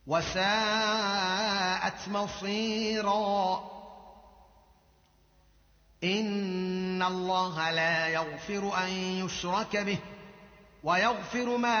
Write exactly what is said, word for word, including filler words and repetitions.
وساءت مصيرا. إن الله لا يغفر أن يشرك به ويغفر ما